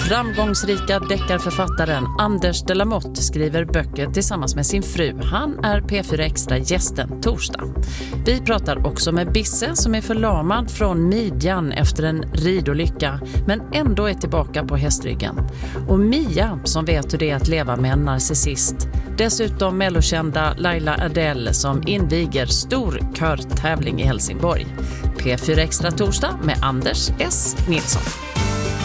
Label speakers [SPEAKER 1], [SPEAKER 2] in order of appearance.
[SPEAKER 1] Framgångsrika deckarförfattaren Anders de la Motte skriver böcker tillsammans med sin fru. Han är P4 Extra-gästen torsdag. Vi pratar också med Bisse som är förlamad från midjan efter en ridolycka men ändå är tillbaka på hästryggen. Och Mia som vet hur det är att leva med en narcissist. Dessutom mellokända Laila Adele som inviger stor körtävling i Helsingborg. P4 Extra torsdag med Anders S. Nilsson.